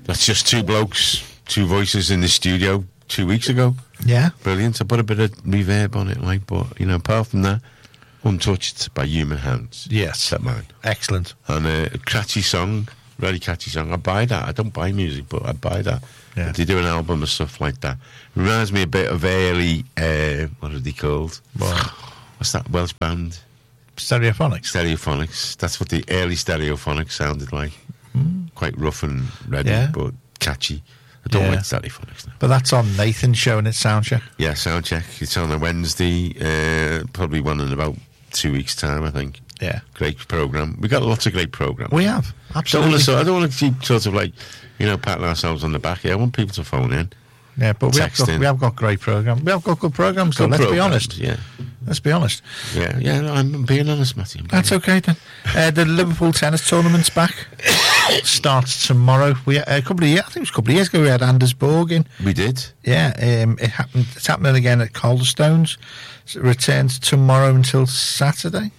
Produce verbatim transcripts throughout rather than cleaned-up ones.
That's just two blokes, two voices in the studio two weeks ago. Yeah. Brilliant. I put a bit of reverb on it, like, but, you know, apart from that, untouched by human hands. Yes. That man. Excellent. And uh, a catchy song, very catchy song. I buy that. I don't buy music, but I buy that. Yeah. If they do an album and stuff like that. Reminds me a bit of early, uh, what are they called? What? What's that Welsh band? Stereophonics. Stereophonics. That's what the early Stereophonics sounded like. Mm. Quite rough and ready, Yeah. but catchy. I don't Yeah. like Stereophonics now. But that's on Nathan's show and it's Soundcheck. Yeah, Soundcheck. It's on a Wednesday, uh, probably one in about two weeks' time, I think. Yeah. Great programme. We got lots of great programmes. We have. Don't Absolutely. want to, I don't want to keep sort of like, you know, patting ourselves on the back here. I want people to phone in. Yeah, but we have, got, Texting. we have got great programmes. We have got good programmes, though, Good let's be programmes, honest. Yeah. Let's be honest. Yeah, yeah, no, I'm being honest, Matthew. I'm being That's okay then. Uh, the Liverpool tennis tournament's back. Starts tomorrow. We uh, a couple of years, I think it was a couple of years ago. We had Anders Borg in. We did. Yeah, um, it happened. It's happening again at Calderstones. It returns tomorrow until Saturday.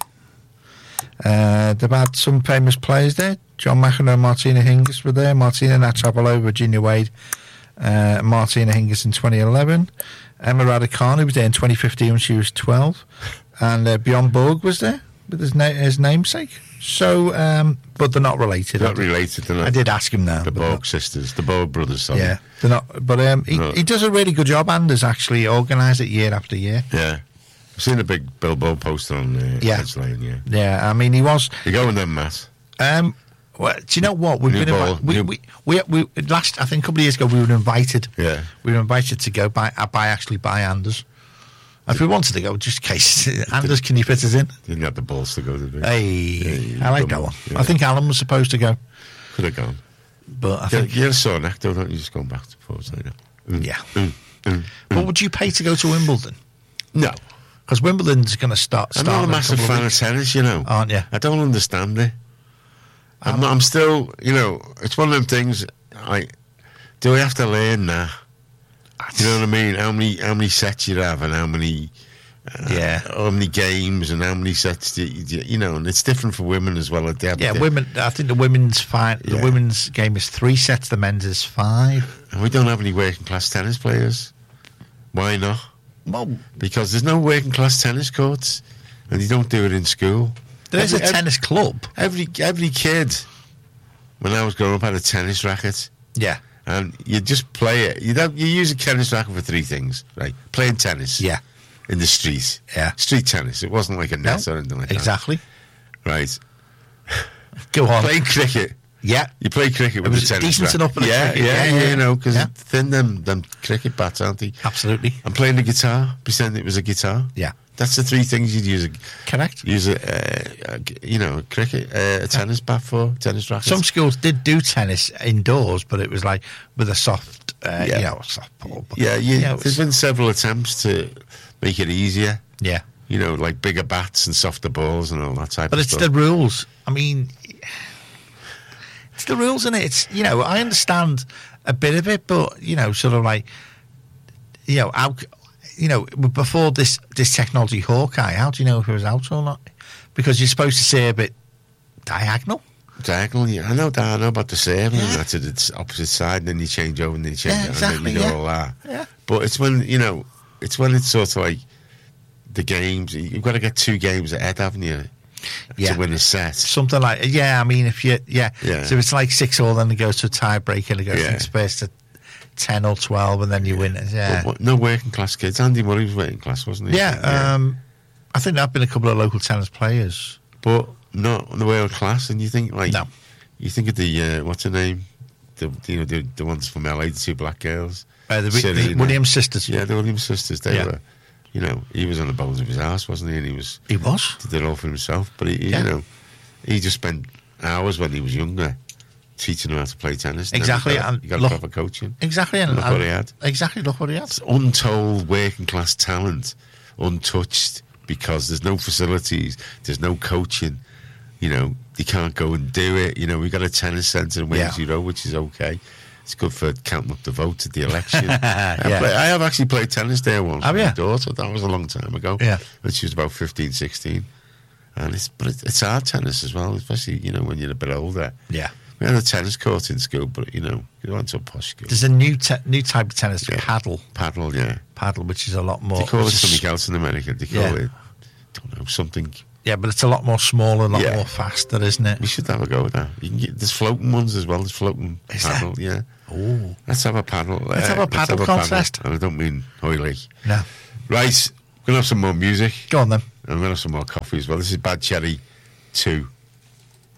Uh, they've had some famous players there. John McEnroe, Martina Hingis were there. Martina Navratilova, Virginia Wade, uh, Martina Hingis in twenty eleven. Emma Raducanu was there in twenty fifteen when she was twelve, and uh, Bjorn Borg was there with his, na- his namesake. So, um, but they're not related. Not related, they're not. I did ask him now. The but Borg not- sisters, the Borg brothers, sorry. Yeah, they're not. But um, he, No. he does a really good job, Anders, actually organised it year after year. Yeah. I've seen a big billboard poster on uh, Yeah. Hedge Lane, yeah. Yeah, I mean, he was. You going then, Matt? Um, well, do you know what? We've New been ball, invi- we, new- we, we, we, last, I think a couple of years ago, we were invited. Yeah. We were invited to go by, uh, by actually by Anders. If we wanted to go, just in case. Anders, can you fit us in? Didn't have the balls to go, did we? Hey, Yeah, I like come that on, one. yeah. I think Alan was supposed to go, Could have gone. but I You're, think. you're a sore neck, though, don't you? Just going back to forwards later. Mm, Yeah. mm, mm, What mm. would you pay to go to Wimbledon? No. Because Wimbledon's going to start. I'm start not a in massive couple of fan of weeks, tennis, you know. aren't you? I don't understand it. I'm, not, I'm still, you know, it's one of them things. I do I have to learn that? You know what I mean? How many how many sets you have, and how many, uh, Yeah. how many games, and how many sets do you, do you, you know? And it's different for women as well. They have Yeah, di- women. I think the women's fine. The Yeah. women's game is three sets. The men's is five. And we don't have any working class tennis players. Why not? Well, Because there's no working class tennis courts, and you don't do it in school. there is a Every- ev- tennis club. Every every kid, when I was growing up, had a tennis racket. Yeah, And you just play it. You don't. You use a tennis racket for three things, right? Playing tennis. yeah, In the street. yeah. Street tennis. It wasn't like a net No, or anything like Exactly. that. Right. Go on. Playing cricket. Yeah. You play cricket with was a tennis decent racket. enough for the yeah, cricket. yeah, Yeah, yeah, yeah. you know, because Yeah. thin them, them cricket bats, aren't they? Absolutely. I'm playing the guitar. Pretend it was a guitar. Yeah. That's the three things you'd use. A, Correct. use a, uh, a, you know, a cricket, uh, a tennis bat for, tennis racket. Some schools did do tennis indoors, but it was like with a soft, uh, Yeah. you know, soft ball. But, Yeah, you, you know, there's it's- been several attempts to make it easier. yeah. You know, like bigger bats and softer balls and all that type But of it's stuff. the rules. I mean, it's the rules, isn't it? It's, you know, I understand a bit of it, but, you know, sort of like, you know, how, you know, before this, this technology Hawkeye, how do you know if it was out or not? Because you're supposed to say a bit diagonal. Diagonal, yeah. I know that. I know about the serve, Yeah. and that's at its opposite side, and then you change over, and then you change Yeah, it, exactly, and then you do yeah. all that. Yeah. But it's when, you know, it's when it's sort of like the games, you've got to get two games ahead, haven't you? Yeah. To win a set. Something like, yeah, I mean, if you, yeah. Yeah. So it's like six all, then it goes to a tiebreaker, and it goes Yeah. from space to ten or twelve, and then you win it. Yeah. But what, no working class kids. Andy Murray was working class, wasn't he? Yeah, um, I think there have been a couple of local tennis players. But not the world class, and you think, like, No. you think of the, uh, what's her name? The, you know, the, the ones from L A, the two black girls. Uh, the, the Serena. Williams sisters. Yeah, the Williams sisters. They Yeah. were, you know, he was on the bones of his ass, wasn't he? And he was He was. did it all for himself. But he, Yeah. you know, he just spent hours when he was younger teaching him how to play tennis. And then Exactly, He got, and he got look- proper coaching. Exactly. And, Look what he had. Exactly, look what he had. It's untold working class talent, untouched, because there's no facilities, there's no coaching. You know, you can't go and do it. You know, we got a tennis centre in Wednesday Yeah. Road, which is okay. It's good for counting up the votes at the election. Yeah. I, play, I have actually played tennis there once Have with you? my daughter. That was a long time ago. Yeah. When she was about fifteen, sixteen. And it's, but it's, it's hard tennis as well, especially, you know, when you're a bit older. Yeah. We had a tennis court in school, but, you know, you went to a posh school. There's a new te- new type of tennis, Yeah. paddle. Paddle, yeah. Paddle, which is a lot more... They call it which is- something else in America. They call Yeah. it, don't know, something. Yeah, but it's a lot more smaller, a lot Yeah. more faster, isn't it? We should have a go with that. You can get, there's floating ones as well. There's floating Is paddle, yeah. Oh. Let's have a paddle. Let's have a paddle contest. And I don't mean oily. No. Right, we're going to have some more music. Go on, then. I'm going to have some more coffee as well. This is Bad Cherry two.